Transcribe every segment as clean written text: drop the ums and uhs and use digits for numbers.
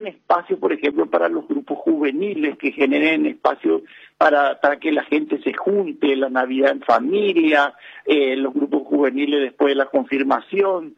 espacios, por ejemplo, para los grupos juveniles, que generen espacios para que la gente se junte, la Navidad en familia, los grupos juveniles después de la confirmación,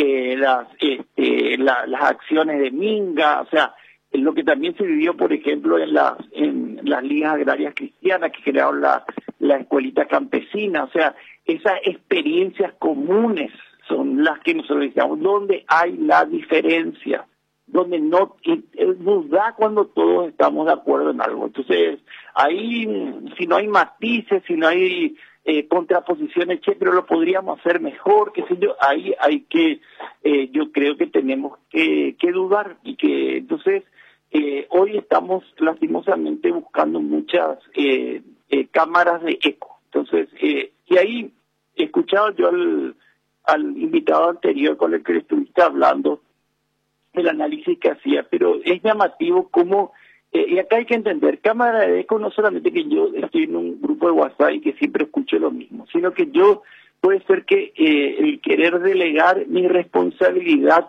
las acciones de minga, o sea, lo que también se vivió, por ejemplo, en las ligas agrarias cristianas que crearon la escuelita campesina, o sea, esas experiencias comunes son las que nosotros decíamos, donde hay la diferencia, donde nos da cuando todos estamos de acuerdo en algo. Entonces, ahí, si no hay matices, si no hay contraposiciones, pero lo podríamos hacer mejor, qué sé yo, ahí hay que, yo creo que tenemos que dudar, y que entonces hoy estamos lastimosamente buscando muchas cámaras de eco. Entonces, y ahí he escuchado yo al invitado anterior con el que estuviste hablando, el análisis que hacía, pero es llamativo cómo, y acá hay que entender, cámara de eco no solamente que yo estoy en un grupo de WhatsApp y que siempre escucho lo mismo, sino que yo, puede ser que el querer delegar mi responsabilidad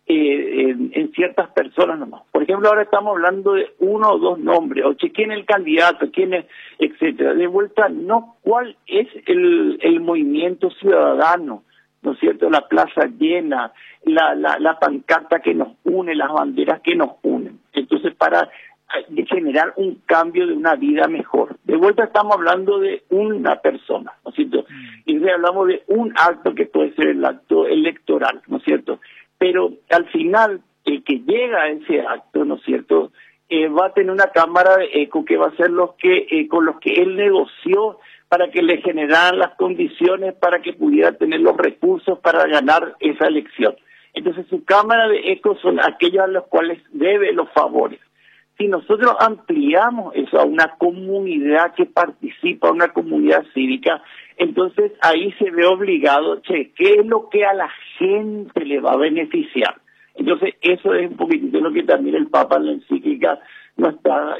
en ciertas personas nomás. Por ejemplo, ahora estamos hablando de uno o dos nombres, o chequen el candidato, quién es, etcétera. De vuelta, no cuál es el movimiento ciudadano, ¿no es cierto? La plaza llena, la pancarta que nos une, las banderas que nos unen. Entonces, para generar un cambio de una vida mejor. De vuelta estamos hablando de una persona, ¿no es cierto? Y hablamos de un acto que puede ser el acto electoral, ¿no es cierto? Pero al final, el que llega a ese acto, ¿no es cierto?, va a tener una cámara de eco que va a ser con los que él negoció para que le generaran las condiciones para que pudiera tener los recursos para ganar esa elección. Entonces, su cámara de eco son aquellos a los cuales debe los favores. Si nosotros ampliamos eso a una comunidad que participa, a una comunidad cívica, entonces ahí se ve obligado, ¿qué es lo que a la gente le va a beneficiar? Entonces eso es un poquitito lo que también el Papa en la encíclica nos está,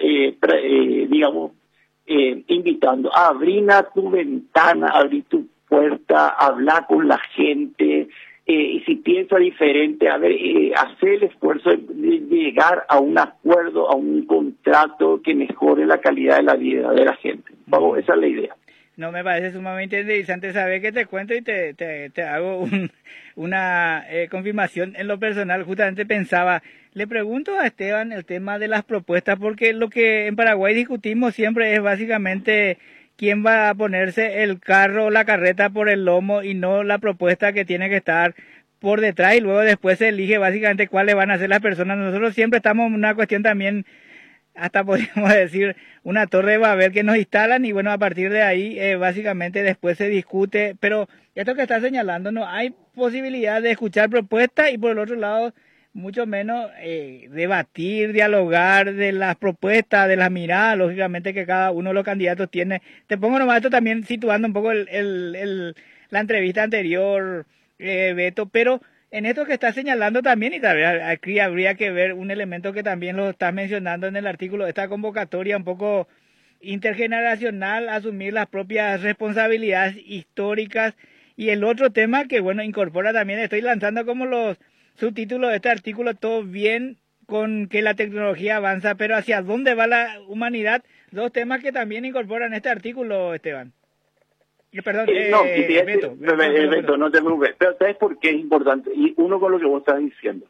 invitando a abrir tu ventana, abrir tu puerta, hablar con la gente, y si piensa diferente, hacer el esfuerzo de llegar a un acuerdo, a un contrato que mejore la calidad de la vida de la gente. Vamos, esa es la idea. No, me parece sumamente interesante saber que te cuento y te hago una confirmación en lo personal. Justamente pensaba, le pregunto a Esteban el tema de las propuestas, porque lo que en Paraguay discutimos siempre es básicamente quién va a ponerse el carro o la carreta por el lomo y no la propuesta que tiene que estar por detrás, y luego después se elige básicamente cuáles van a ser las personas. Nosotros siempre estamos en una cuestión también, hasta podríamos decir, una torre de Babel que nos instalan, y bueno, a partir de ahí básicamente después se discute, pero esto que está señalando, no hay posibilidad de escuchar propuestas y por el otro lado mucho menos debatir, dialogar de las propuestas, de las miradas, lógicamente que cada uno de los candidatos tiene. Te pongo nomás esto también situando un poco la entrevista anterior, Beto, pero en esto que estás señalando también, y también aquí habría que ver un elemento que también lo estás mencionando en el artículo, esta convocatoria un poco intergeneracional, asumir las propias responsabilidades históricas, y el otro tema que, bueno, incorpora también, estoy lanzando como los subtítulos de este artículo, todo bien con que la tecnología avanza, pero ¿hacia dónde va la humanidad? Dos temas que también incorporan este artículo, Esteban. Perdón, Beto, no te preocupes. Pero ¿sabes por qué es importante? Y uno con lo que vos estás diciendo.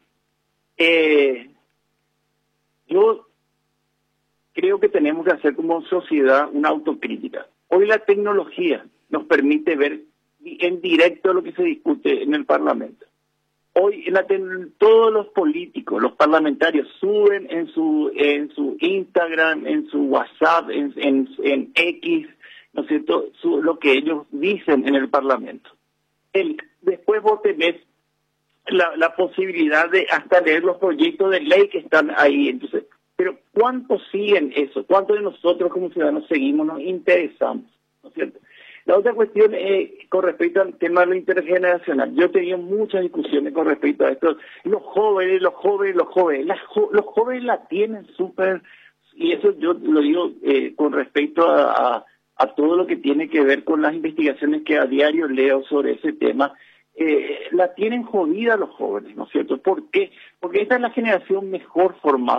Yo creo que tenemos que hacer como sociedad una autocrítica. Hoy la tecnología nos permite ver en directo lo que se discute en el Parlamento. Hoy todos los políticos, los parlamentarios suben en su Instagram, en su WhatsApp, en X, ¿no es cierto?, lo que ellos dicen en el Parlamento. Después vos tenés la posibilidad de hasta leer los proyectos de ley que están ahí. Entonces, pero ¿cuántos siguen eso? ¿Cuántos de nosotros como ciudadanos seguimos, nos interesamos? ¿No es cierto? La otra cuestión con respecto al tema de lo intergeneracional. Yo he tenido muchas discusiones con respecto a esto. Los jóvenes la tienen súper, y eso yo lo digo con respecto a todo lo que tiene que ver con las investigaciones que a diario leo sobre ese tema. La tienen jodida los jóvenes, ¿no es cierto? ¿Por qué? Porque esta es la generación mejor formada.